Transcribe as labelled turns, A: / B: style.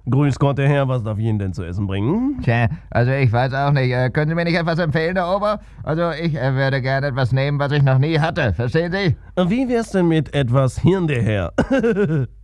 A: Grüß Gott, der Herr, was darf ich Ihnen denn zu essen bringen?
B: Tja, also ich weiß auch nicht. Können Sie mir nicht etwas empfehlen, Herr Ober? Also ich würde gerne etwas nehmen, was ich noch nie hatte. Verstehen Sie?
A: Wie wär's denn mit etwas Hirn, der Herr?